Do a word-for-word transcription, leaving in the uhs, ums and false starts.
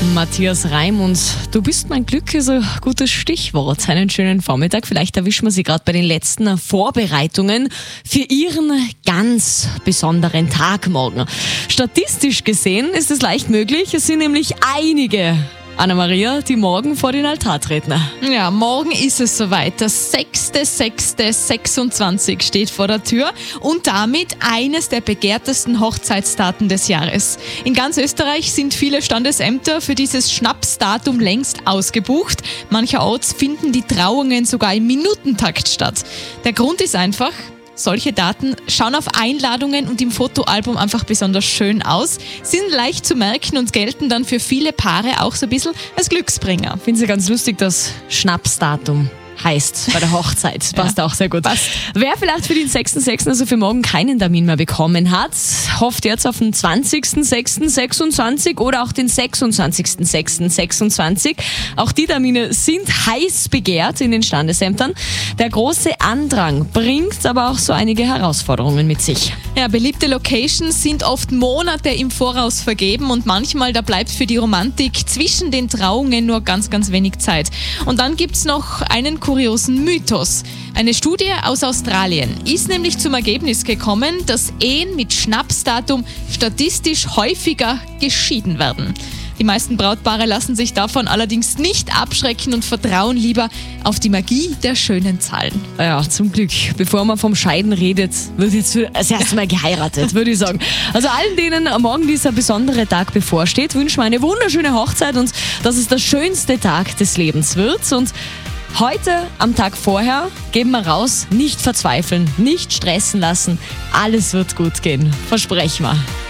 Matthias Reim und du bist mein Glück ist ein gutes Stichwort. Einen schönen Vormittag. Vielleicht erwischen wir Sie gerade bei den letzten Vorbereitungen für Ihren ganz besonderen Tag morgen. Statistisch gesehen ist es leicht möglich. Es sind nämlich einige, Anna-Maria, die morgen vor den Altar treten. Ja, morgen ist es soweit. Das sechster sechster sechsundzwanzig steht vor der Tür und damit eines der begehrtesten Hochzeitsdaten des Jahres. In ganz Österreich sind viele Standesämter für dieses Schnapsdatum längst ausgebucht. Mancherorts finden die Trauungen sogar im Minutentakt statt. Der Grund ist einfach: solche Daten schauen auf Einladungen und im Fotoalbum einfach besonders schön aus, sind leicht zu merken und gelten dann für viele Paare auch so ein bisschen als Glücksbringer. Finde ich ganz lustig, das Schnapsdatum heißt bei der Hochzeit. Das passt ja auch sehr gut. Passt. Wer vielleicht für den sechster sechster, also für morgen, keinen Termin mehr bekommen hat, hofft jetzt auf den zwanzigster sechster sechsundzwanzig oder auch den sechsundzwanzigster sechster sechsundzwanzig. Auch die Termine sind heiß begehrt in den Standesämtern. Der große Andrang bringt aber auch so einige Herausforderungen mit sich. Ja, beliebte Locations sind oft Monate im Voraus vergeben und manchmal da bleibt für die Romantik zwischen den Trauungen nur ganz, ganz wenig Zeit. Und dann gibt's noch einen kuriosen Mythos. Eine Studie aus Australien ist nämlich zum Ergebnis gekommen, dass Ehen mit Schnapsdatum statistisch häufiger geschieden werden. Die meisten Brautpaare lassen sich davon allerdings nicht abschrecken und vertrauen lieber auf die Magie der schönen Zahlen. Ja, zum Glück. Bevor man vom Scheiden redet, wird jetzt das erste Mal geheiratet, würde ich sagen. Also allen, denen morgen dieser besondere Tag bevorsteht, wünschen wir eine wunderschöne Hochzeit und dass es der schönste Tag des Lebens wird. Und heute, am Tag vorher, geben wir raus, nicht verzweifeln, nicht stressen lassen. Alles wird gut gehen. Versprechen wir.